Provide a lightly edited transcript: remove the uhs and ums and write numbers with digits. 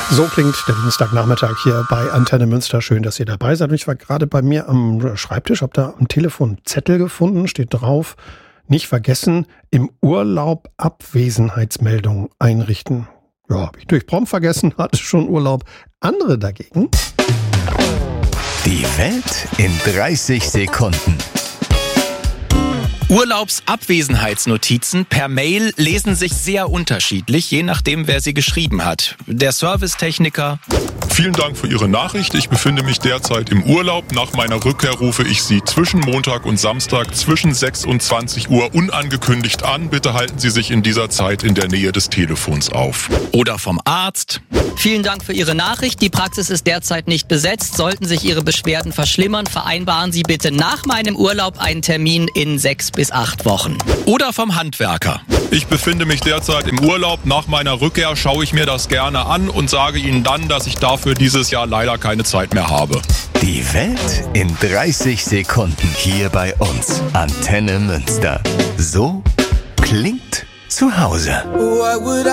So klingt der Dienstagnachmittag hier bei Antenne Münster. Schön, dass ihr dabei seid. Und ich war gerade bei mir am Schreibtisch, habe da am Telefon einen Zettel gefunden, steht drauf, nicht vergessen, im Urlaub Abwesenheitsmeldung einrichten. Ja, habe ich durch prompt vergessen, hatte schon Urlaub. Andere dagegen. Die Welt in 30 Sekunden. Urlaubsabwesenheitsnotizen per Mail lesen sich sehr unterschiedlich, je nachdem, wer sie geschrieben hat. Der Servicetechniker: Vielen Dank für Ihre Nachricht. Ich befinde mich derzeit im Urlaub. Nach meiner Rückkehr rufe ich Sie zwischen Montag und Samstag zwischen 6 und 20 Uhr unangekündigt an. Bitte halten Sie sich in dieser Zeit in der Nähe des Telefons auf. Oder vom Arzt: Vielen Dank für Ihre Nachricht. Die Praxis ist derzeit nicht besetzt. Sollten sich Ihre Beschwerden verschlimmern, vereinbaren Sie bitte nach meinem Urlaub einen Termin in 6 bis 8 Wochen. Oder vom Handwerker: Ich befinde mich derzeit im Urlaub. Nach meiner Rückkehr schaue ich mir das gerne an und sage Ihnen dann, dass ich dafür dieses Jahr leider keine Zeit mehr habe. Die Welt in 30 Sekunden hier bei uns. Antenne Münster. So klingt zu Hause.